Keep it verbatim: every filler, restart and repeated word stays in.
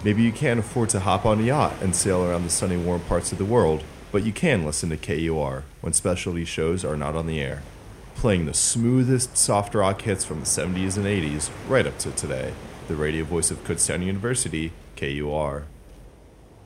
Maybe you can't afford to hop on a yacht and sail around the sunny, warm parts of the world, but you can listen to K U R when specialty shows are not on the air, playing the smoothest soft rock hits from the seventies and eighties right up to today. The radio voice of Kutztown University, K U R.